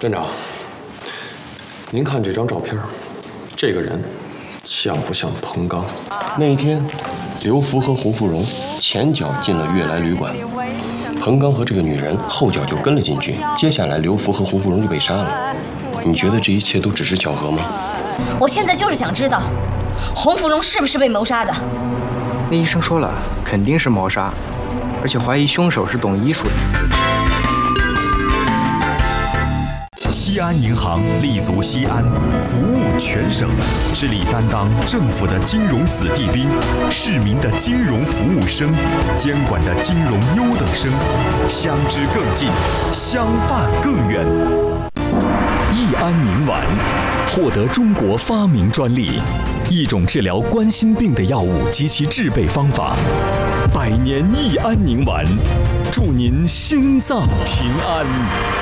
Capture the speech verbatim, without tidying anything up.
站长，您看这张照片，这个人像不像彭刚？那一天，刘福和胡芙蓉前脚进了悦来旅馆，彭刚和这个女人后脚就跟了进去。接下来，刘福和胡芙蓉就被杀了。你觉得这一切都只是巧合吗？ 我现在就是想知道，洪芙蓉是不是被谋杀的？ 那医生说了，肯定是谋杀，而且怀疑凶手是懂医术的。 西安银行立足西安，服务全省，致力担当政府的金融子弟兵、市民的金融服务生、监管的金融优等生，相知更近，相伴更远。益安宁丸获得中国发明专利，一种治疗冠心病的药物及其制备方法。百年益安宁丸，祝您心脏平安。